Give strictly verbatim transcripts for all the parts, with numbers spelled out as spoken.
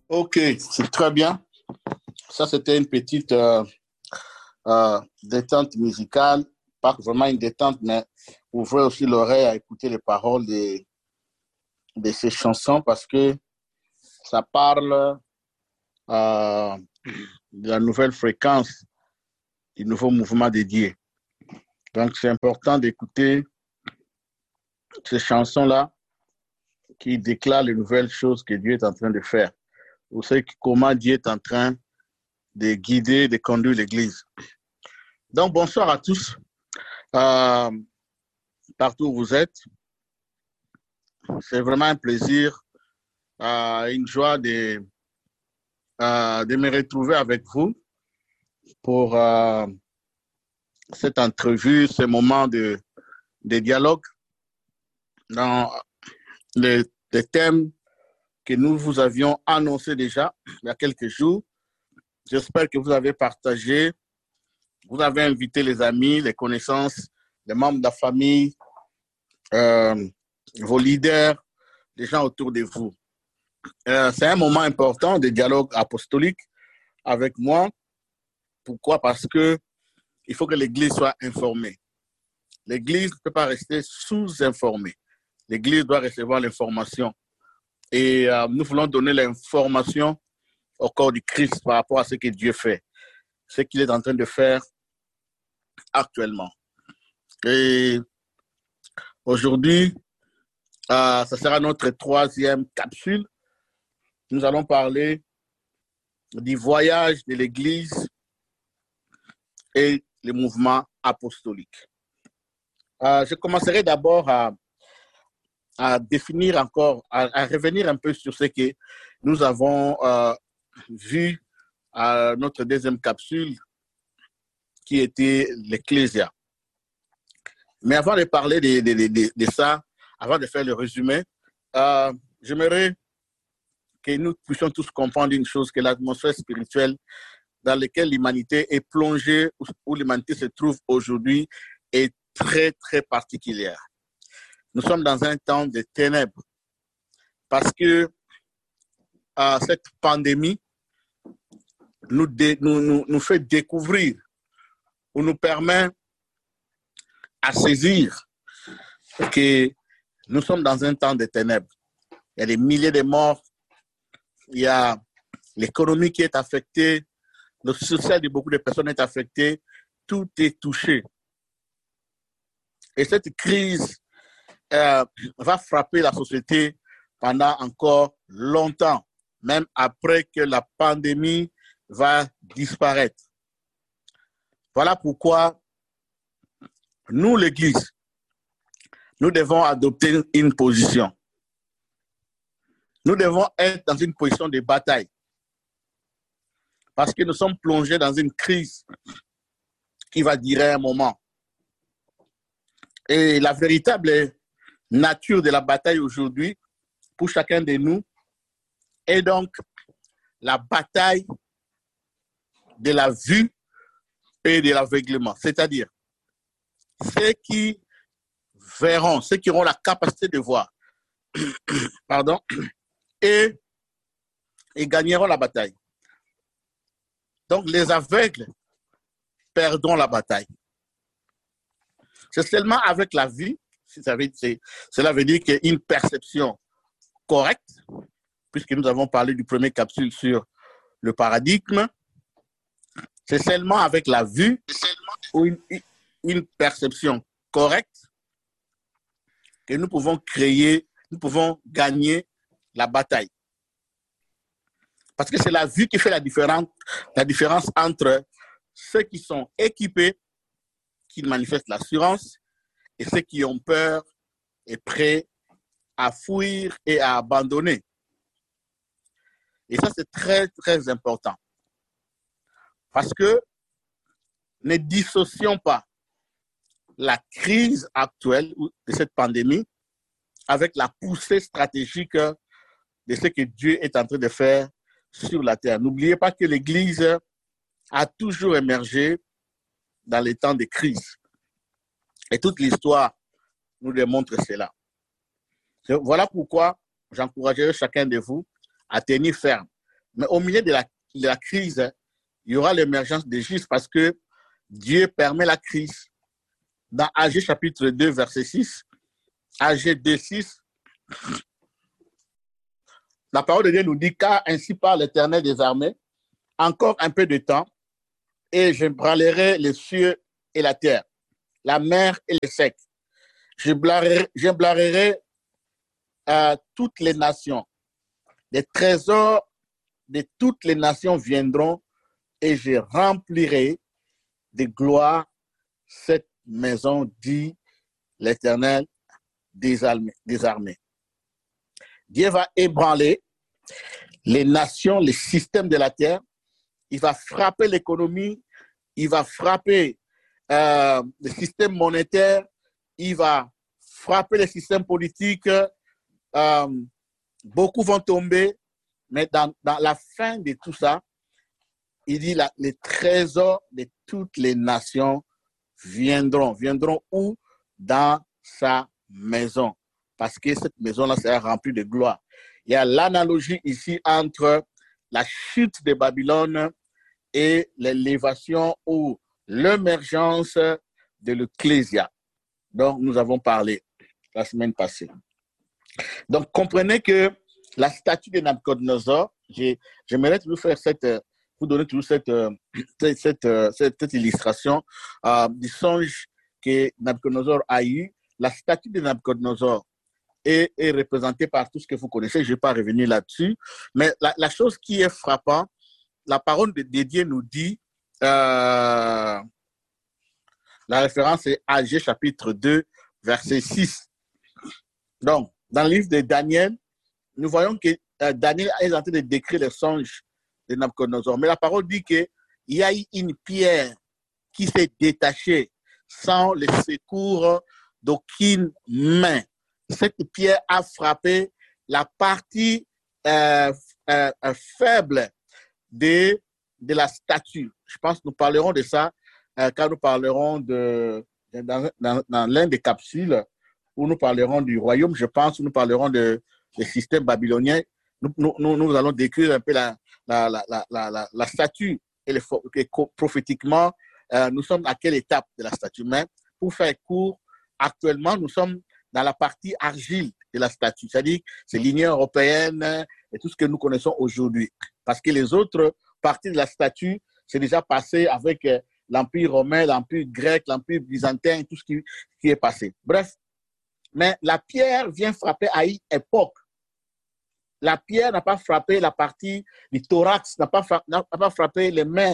Ok, c'est très bien. Ça, c'était une petite euh, euh, détente musicale. Pas vraiment une détente, mais ouvrez aussi l'oreille à écouter les paroles de, de ces chansons parce que ça parle euh, de la nouvelle fréquence, du nouveau mouvement dédié. Donc, c'est important d'écouter ces chansons-là qui déclarent les nouvelles choses que Dieu est en train de faire. Vous savez comment Dieu est en train de guider, de conduire l'Église. Donc, bonsoir à tous, euh, partout où vous êtes. C'est vraiment un plaisir, euh, une joie de, euh, de me retrouver avec vous pour euh, cette entrevue, ce moment de, de dialogue dans les, les thèmes que nous vous avions annoncés déjà il y a quelques jours. J'espère que vous avez partagé, vous avez invité les amis, les connaissances, les membres de la famille, euh, vos leaders, les gens autour de vous. Euh, c'est un moment important de dialogue apostolique avec moi. Pourquoi? Parce que il faut que l'Église soit informée. L'Église ne peut pas rester sous-informée. L'Église doit recevoir l'information. Et euh, nous voulons donner l'information au corps du Christ par rapport à ce que Dieu fait, ce qu'il est en train de faire actuellement. Et aujourd'hui, euh, ça sera notre troisième capsule. Nous allons parler du voyage de l'Église et le mouvement apostolique. Euh, je commencerai d'abord à, à définir encore, à, à revenir un peu sur ce que nous avons euh, vu à notre deuxième capsule, qui était l'Ecclésia. Mais avant de parler de, de, de, de ça, avant de faire le résumé, euh, j'aimerais que nous puissions tous comprendre une chose, que l'atmosphère spirituelle dans laquelle l'humanité est plongée, où l'humanité se trouve aujourd'hui, est très, très particulière. Nous sommes dans un temps de ténèbres parce que euh, cette pandémie nous, dé, nous, nous, nous fait découvrir ou nous permet à saisir que nous sommes dans un temps de ténèbres. Il y a des milliers de morts, il y a l'économie qui est affectée, le social de beaucoup de personnes est affecté, tout est touché. Et cette crise euh, va frapper la société pendant encore longtemps, même après que la pandémie va disparaître. Voilà pourquoi nous, l'Église, nous devons adopter une position. Nous devons être dans une position de bataille. Parce que nous sommes plongés dans une crise qui va durer un moment. Et la véritable nature de la bataille aujourd'hui, pour chacun de nous, est donc la bataille de la vue et de l'aveuglement. C'est-à-dire, ceux qui verront, ceux qui auront la capacité de voir, pardon, et, et gagneront la bataille. Donc, les aveugles perdront la bataille. C'est seulement avec la vue, cela veut dire qu'il y a une perception correcte, puisque nous avons parlé du premier capsule sur le paradigme. C'est seulement avec la vue ou une, une perception correcte que nous pouvons créer, nous pouvons gagner la bataille. Parce que c'est la vue qui fait la différence, la différence entre ceux qui sont équipés, qui manifestent l'assurance, et ceux qui ont peur et prêts à fuir et à abandonner. Et ça, c'est très, très important. Parce que ne dissocions pas la crise actuelle de cette pandémie avec la poussée stratégique de ce que Dieu est en train de faire sur la terre. N'oubliez pas que l'Église a toujours émergé dans les temps de crise. Et toute l'histoire nous démontre cela. Voilà pourquoi j'encouragerai chacun de vous à tenir ferme. Mais au milieu de la, de la crise, il y aura l'émergence des justes parce que Dieu permet la crise. Dans Agé chapitre deux, verset six, Agé deux, six, la parole de Dieu nous dit, car ainsi parle l'Éternel des armées, encore un peu de temps, et je brûlerai les cieux et la terre, la mer et les secs. Je blârerai, je blârerai euh, toutes les nations. Les trésors de toutes les nations viendront et je remplirai de gloire cette maison, dit l'Éternel des armées. Dieu va ébranler les nations, les systèmes de la terre. Il va frapper l'économie, il va frapper euh, le système monétaire, il va frapper le système politique. Euh, beaucoup vont tomber, mais dans, dans la fin de tout ça, il dit là, les trésors de toutes les nations viendront. Viendront où? Dans sa maison. Parce que cette maison-là sera remplie de gloire. Il y a l'analogie ici entre la chute de Babylone et l'élévation ou l'émergence de l'Ecclésia dont nous avons parlé la semaine passée. Donc, comprenez que la statue de Nabucodonosor, j'aimerais toujours faire cette, vous donner toujours cette, cette, cette, cette, cette illustration euh, du songe que Nabucodonosor a eu. La statue de Nabucodonosor est, est représentée par tout ce que vous connaissez. Je ne vais pas revenir là-dessus. Mais la, la chose qui est frappante, la parole de, de Dieu nous dit, euh, la référence est Agé chapitre deux, verset six. Donc, dans le livre de Daniel, nous voyons que euh, Daniel est en train de décrire les songes de Nabucodonosor. Mais la parole dit qu'il y a eu une pierre qui s'est détachée sans le secours d'aucune main. Cette pierre a frappé la partie euh, euh, faible de, de la statue. Je pense que nous parlerons de ça euh, quand nous parlerons de, dans, dans, dans l'un des capsules où nous parlerons du royaume, je pense, où nous parlerons de, de système babylonien. Nous, nous, nous allons décrire un peu la, la, la, la, la, la statue et, les, et prophétiquement, euh, nous sommes à quelle étape de la statue. Mais pour faire court, actuellement, nous sommes dans la partie argile de la statue, c'est-à-dire c'est l'Union européenne et tout ce que nous connaissons aujourd'hui. Parce que les autres parties de la statue, c'est déjà passé avec l'Empire romain, l'Empire grec, l'Empire byzantin, tout ce qui, qui est passé. Bref, mais la pierre vient frapper à une époque. La pierre n'a pas frappé la partie du thorax, n'a pas, n'a pas frappé les mains,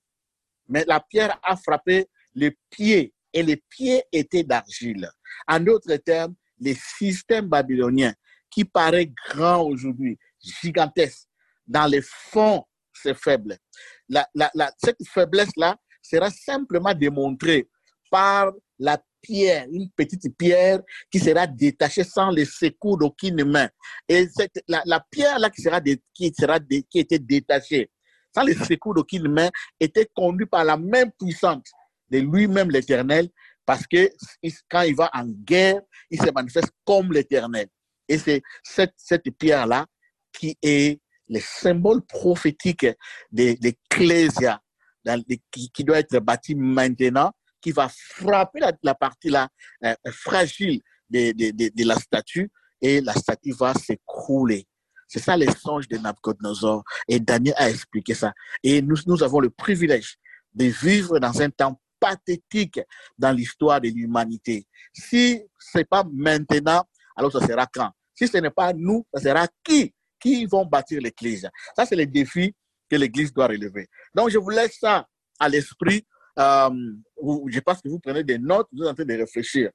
mais la pierre a frappé les pieds. Et les pieds étaient d'argile. En d'autres termes, les systèmes babyloniens, qui paraît grand aujourd'hui, gigantesque, dans les fonds, c'est faible. La, la, la, cette faiblesse-là sera simplement démontrée par la pierre, une petite pierre qui sera détachée sans le secours d'aucune main. Et cette, la, la pierre-là qui, sera dé, qui, sera dé, qui était détachée sans le secours d'aucune main était conduite par la main puissante de lui-même l'Éternel, parce que quand il va en guerre, il se manifeste comme l'Éternel. Et c'est cette, cette pierre-là qui est le symbole prophétique de l'Ecclésia, qui, qui doit être bâti maintenant, qui va frapper la, la partie là, euh, fragile de, de, de, de la statue, et la statue va s'écrouler. C'est ça les songes de Nabucodonosor. Et Daniel a expliqué ça. Et nous, nous avons le privilège de vivre dans un temps pathétique dans l'histoire de l'humanité. Si ce n'est pas maintenant, alors ça sera quand? Si ce n'est pas nous, ça sera qui? Qui vont bâtir l'Église? Ça, c'est le défi que l'Église doit relever. Donc, je vous laisse ça à l'esprit. Euh, je pense que vous prenez des notes, vous êtes en train de réfléchir.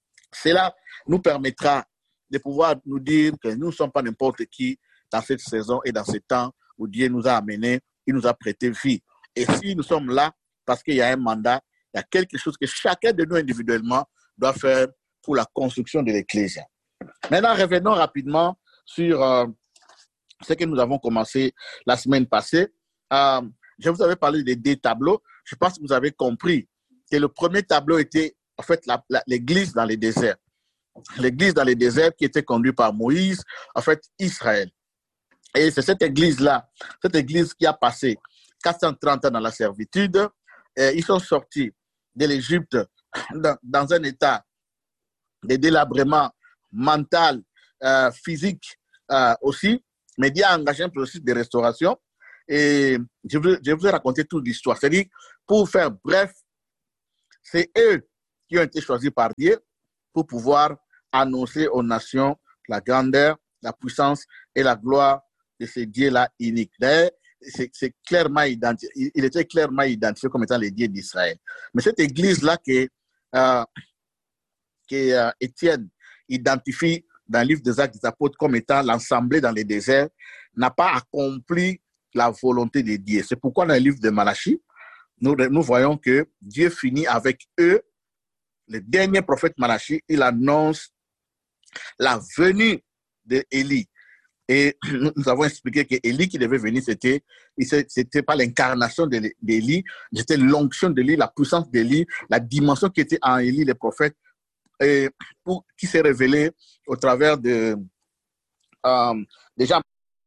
Cela nous permettra de pouvoir nous dire que nous ne sommes pas n'importe qui dans cette saison et dans ce temps où Dieu nous a amenés, il nous a prêté vie. Et si nous sommes là, parce qu'il y a un mandat, il y a quelque chose que chacun de nous individuellement doit faire pour la construction de l'Église. Maintenant, revenons rapidement sur euh, ce que nous avons commencé la semaine passée. Euh, je vous avais parlé des deux tableaux. Je pense que vous avez compris que le premier tableau était en fait l'Église dans les déserts. L'Église dans les déserts qui était conduite par Moïse, en fait Israël. Et c'est cette église-là, cette église qui a passé quatre cent trente ans dans la servitude. Et ils sont sortis de l'Égypte dans, dans un état de délabrement mental, euh, physique euh, aussi, mais Dieu a engagé un processus de restauration. Et je vais, je vous ai raconté toute l'histoire. C'est-à-dire, pour faire bref, c'est eux qui ont été choisis par Dieu pour pouvoir annoncer aux nations la grandeur, la puissance et la gloire de ce Dieu-là unique. D'ailleurs, c'est, c'est clairement identifié, il était clairement identifié comme étant le Dieu d'Israël. Mais cette église-là que, euh, que euh, Étienne identifie dans le livre des Actes des Apôtres comme étant l'assemblée dans les déserts, n'a pas accompli la volonté de Dieu. C'est pourquoi dans le livre de Malachie, nous, nous voyons que Dieu finit avec eux. Le dernier prophète Malachie, il annonce la venue d'Élie. Et nous avons expliqué que Élie qui devait venir, c'était, c'était pas l'incarnation d'Élie, c'était l'onction d'Élie, la puissance d'Élie, la dimension qui était en Élie, le prophète, et pour, qui s'est révélée au travers de euh, des gens.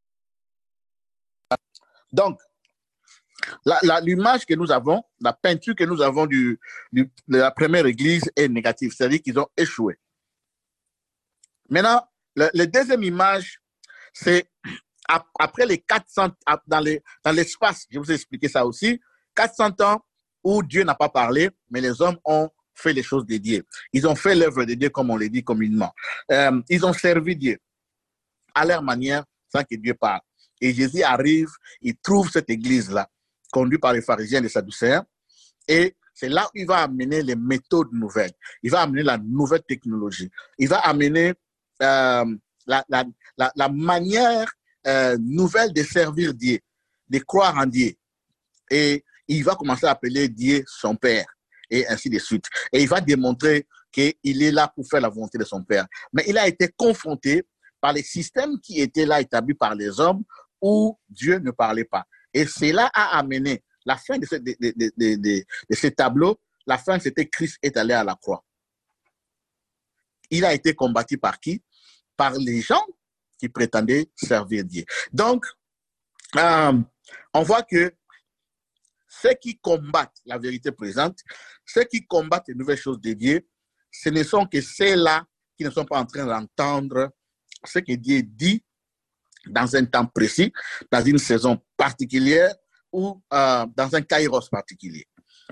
Donc, la, la, l'image que nous avons, la peinture que nous avons du, du, de la première église est négative, c'est-à-dire qu'ils ont échoué. Maintenant, le, le deuxième image, c'est après les quatre cents, dans, les, dans l'espace, je vous ai expliqué ça aussi, quatre cents ans où Dieu n'a pas parlé, mais les hommes ont fait les choses de Dieu. Ils ont fait l'œuvre de Dieu, comme on le dit communément. Euh, ils ont servi Dieu à leur manière, sans que Dieu parle. Et Jésus arrive, il trouve cette église-là, conduite par les pharisiens et les sadducéens, et c'est là où il va amener les méthodes nouvelles. Il va amener la nouvelle technologie. Il va amener euh, la, la, la, la manière euh, nouvelle de servir Dieu, de croire en Dieu. Et il va commencer à appeler Dieu son Père, et ainsi de suite. Et il va démontrer qu'il est là pour faire la volonté de son Père. Mais il a été confronté par les systèmes qui étaient là établis par les hommes où Dieu ne parlait pas. Et cela a amené la fin de ce, de, de, de, de, de, de ce tableau. La fin, c'était Christ est allé à la croix. Il a été combattu par qui? Par les gens qui prétendaient servir Dieu. Donc, euh, on voit que ceux qui combattent la vérité présente, ceux qui combattent les nouvelles choses de Dieu, ce ne sont que ceux-là qui ne sont pas en train d'entendre ce que Dieu dit dans un temps précis, dans une saison particulière ou euh, dans un kairos particulier.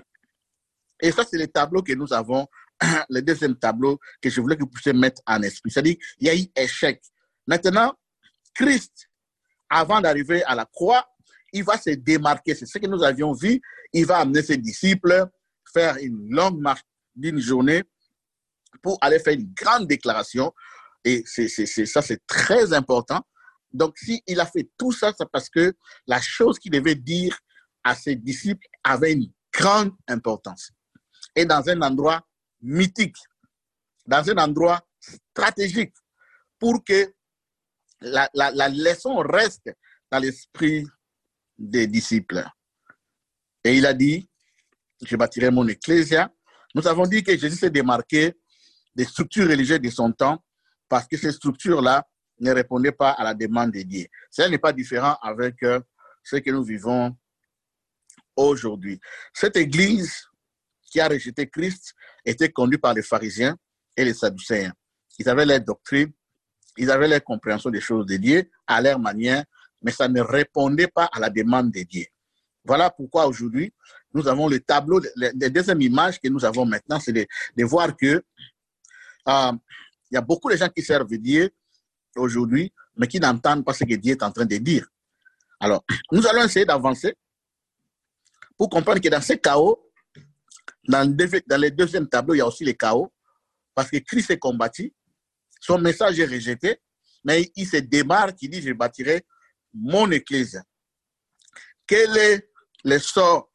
Et ça, c'est le tableau que nous avons, le deuxième tableau que je voulais que vous puissiez mettre en esprit. C'est-à-dire qu'il y a eu échec. Maintenant, Christ, avant d'arriver à la croix, il va se démarquer. C'est ce que nous avions vu. Il va amener ses disciples faire une longue marche d'une journée pour aller faire une grande déclaration. Et c'est, c'est, c'est, ça, c'est très important. Donc, s'il a fait tout ça, c'est parce que la chose qu'il devait dire à ses disciples avait une grande importance. Et dans un endroit mythique, dans un endroit stratégique, pour que la, la, la leçon reste dans l'esprit des disciples. Et il a dit, je bâtirai mon ecclésia. Nous avons dit que Jésus s'est démarqué des structures religieuses de son temps parce que ces structures-là ne répondaient pas à la demande de Dieu. Ça n'est pas différent avec euh, ce que nous vivons aujourd'hui. Cette église qui a rejeté Christ était conduite par les pharisiens et les sadducéens. Ils avaient leur doctrine, ils avaient leur compréhension des choses de Dieu à leur manière, mais ça ne répondait pas à la demande de Dieu. Voilà pourquoi aujourd'hui, nous avons le tableau, la deuxième image que nous avons maintenant, c'est de, de voir que euh, il y a beaucoup de gens qui servent Dieu aujourd'hui, mais qui n'entendent pas ce que Dieu est en train de dire. Alors, nous allons essayer d'avancer pour comprendre que dans ce chaos, dans le, dans le deuxième tableau, il y a aussi le chaos, parce que Christ est combattu, son message est rejeté, mais il se démarque, il dit, je bâtirai mon église. Quel est le sort?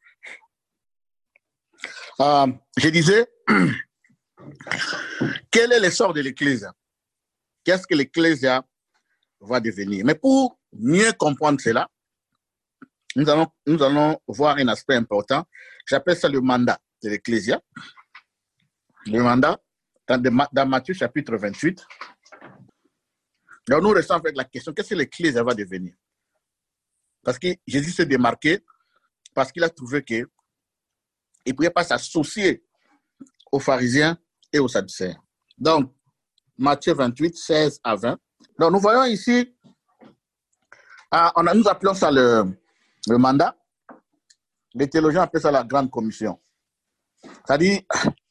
Euh, je disais, quel est le sort de l'église? Qu'est-ce que l'église va devenir? Mais pour mieux comprendre cela, nous allons, nous allons voir un aspect important. J'appelle ça le mandat de l'Ecclésia. Le mandat, dans, dans Matthieu chapitre vingt-huit. Donc nous restons avec la question, qu'est-ce que l'Ecclésia va devenir? Parce que Jésus s'est démarqué parce qu'il a trouvé qu'il ne pouvait pas s'associer aux pharisiens et aux sadducéens. Donc, Matthieu vingt-huit, seize à vingt. Donc, nous voyons ici, ah, on a, nous appelons ça le, le mandat. Les théologiens appellent ça la grande commission. C'est-à-dire,